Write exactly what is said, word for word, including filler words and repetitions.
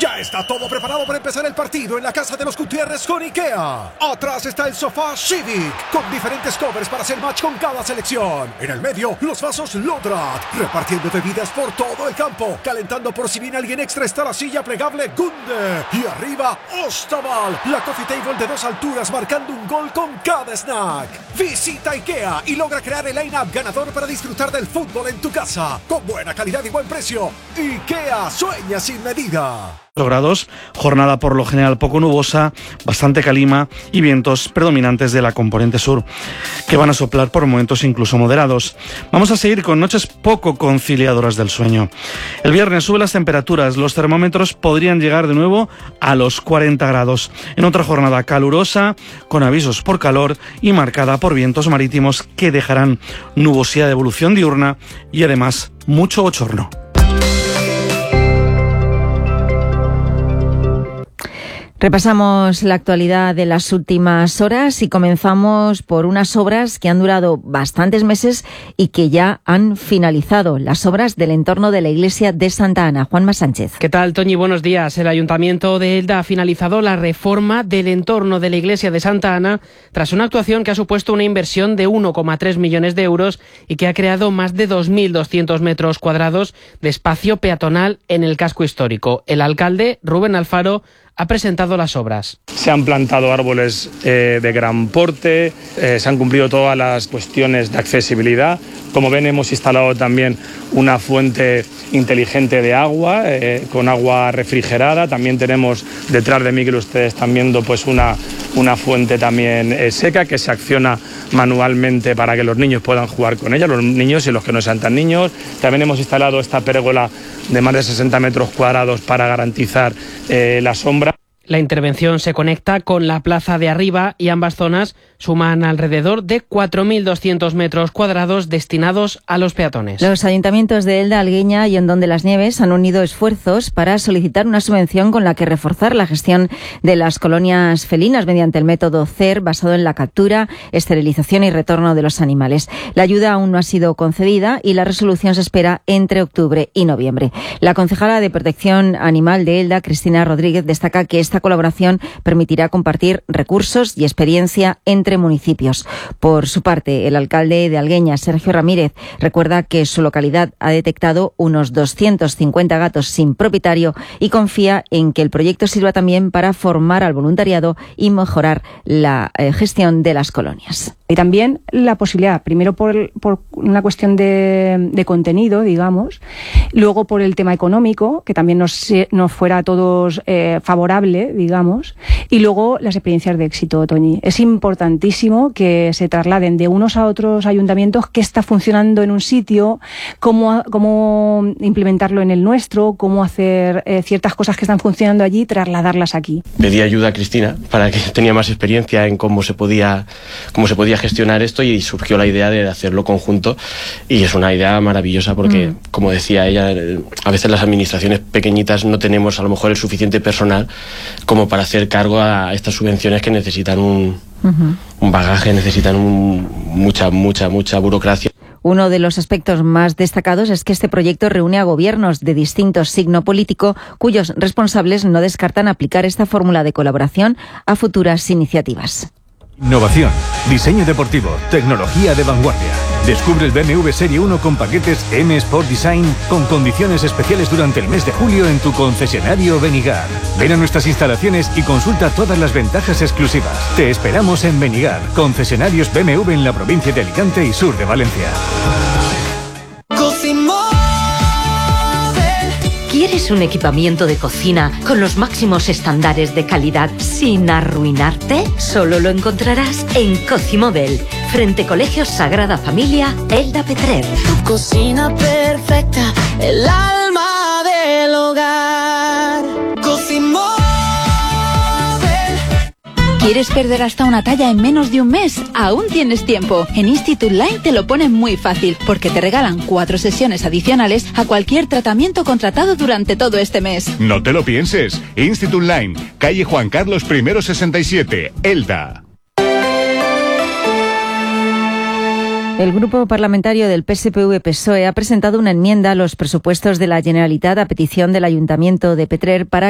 Ya está todo preparado para empezar el partido en la casa de los Gutiérrez con IKEA. Atrás está el sofá Civic, con diferentes covers para hacer match con cada selección. En el medio, los vasos Lodrat, repartiendo bebidas por todo el campo. Calentando por si viene alguien extra está la silla plegable Gunde. Y arriba, Ostaval, la coffee table de dos alturas marcando un gol con cada snack. Visita IKEA y logra crear el line-up ganador para disfrutar del fútbol en tu casa. Con buena calidad y buen precio. IKEA, sueña sin medida. Grados, jornada por lo general poco nubosa, bastante calima y vientos predominantes de la componente sur, que van a soplar por momentos incluso moderados. Vamos a seguir con noches poco conciliadoras del sueño. El viernes suben las temperaturas, los termómetros podrían llegar de nuevo a los cuarenta grados, en otra jornada calurosa, con avisos por calor y marcada por vientos marítimos que dejarán nubosidad de evolución diurna y además mucho bochorno. Repasamos la actualidad de las últimas horas y comenzamos por unas obras que han durado bastantes meses y que ya han finalizado, las obras del entorno de la iglesia de Santa Ana. Juanma Sánchez. ¿Qué tal, Toñi? Buenos días. El Ayuntamiento de Elda ha finalizado la reforma del entorno de la iglesia de Santa Ana tras una actuación que ha supuesto una inversión de uno coma tres millones de euros y que ha creado más de dos mil doscientos metros cuadrados de espacio peatonal en el casco histórico. El alcalde, Rubén Alfaro, ha presentado las obras. Se han plantado árboles eh, de gran porte, eh, se han cumplido todas las cuestiones de accesibilidad. Como ven, hemos instalado también una fuente inteligente de agua, eh, con agua refrigerada. También tenemos detrás de mí, que ustedes están viendo, pues una, una fuente también eh, seca que se acciona manualmente para que los niños puedan jugar con ella, los niños y los que no sean tan niños. También hemos instalado esta pérgola de más de sesenta metros cuadrados para garantizar eh, la sombra. La intervención se conecta con la plaza de arriba y ambas zonas suman alrededor de cuatro mil doscientos metros cuadrados destinados a los peatones. Los ayuntamientos de Elda, Algueña y Hondón de las Nieves han unido esfuerzos para solicitar una subvención con la que reforzar la gestión de las colonias felinas mediante el método C E R, basado en la captura, esterilización y retorno de los animales. La ayuda aún no ha sido concedida y la resolución se espera entre octubre y noviembre. La concejala de Protección Animal de Elda, Cristina Rodríguez, destaca que esta colaboración permitirá compartir recursos y experiencia entre municipios. Por su parte, el alcalde de Algueña, Sergio Ramírez, recuerda que su localidad ha detectado unos doscientos cincuenta gatos sin propietario y confía en que el proyecto sirva también para formar al voluntariado y mejorar la eh, gestión de las colonias. Y también la posibilidad, primero por, por una cuestión de, de contenido, digamos, luego por el tema económico, que también nos, nos fuera a todos eh, favorable, digamos, y luego las experiencias de éxito, Toñi. Es importantísimo que se trasladen de unos a otros ayuntamientos qué está funcionando en un sitio, cómo, cómo implementarlo en el nuestro, cómo hacer eh, ciertas cosas que están funcionando allí, trasladarlas aquí. Pedí ayuda a Cristina para que tenía más experiencia en cómo se podía, cómo se podía gestionar esto y surgió la idea de hacerlo conjunto y es una idea maravillosa porque, mm. como decía ella, a veces las administraciones pequeñitas no tenemos a lo mejor el suficiente personal como para hacer cargo a estas subvenciones que necesitan un, uh-huh. un bagaje, necesitan un, mucha, mucha, mucha burocracia. Uno de los aspectos más destacados es que este proyecto reúne a gobiernos de distinto signo político cuyos responsables no descartan aplicar esta fórmula de colaboración a futuras iniciativas. Innovación, diseño deportivo, tecnología de vanguardia. Descubre el B M W Serie uno con paquetes M Sport Design con condiciones especiales durante el mes de julio en tu concesionario Benigar. Ven a nuestras instalaciones y consulta todas las ventajas exclusivas. Te esperamos en Benigar, concesionarios B M W en la provincia de Alicante y sur de Valencia. ¿Quieres un equipamiento de cocina con los máximos estándares de calidad sin arruinarte? Solo lo encontrarás en Cocimóvel, frente Colegio Sagrada Familia, Elda Petrer. Tu cocina perfecta, el alma del hogar. Cocimóvel. ¿Quieres perder hasta una talla en menos de un mes? Aún tienes tiempo. En Institute Line te lo ponen muy fácil, porque te regalan cuatro sesiones adicionales a cualquier tratamiento contratado durante todo este mes. No te lo pienses. Institute Line, calle Juan Carlos I sesenta y siete, Elda. El grupo parlamentario del P S P V P S O E ha presentado una enmienda a los presupuestos de la Generalitat a petición del Ayuntamiento de Petrer para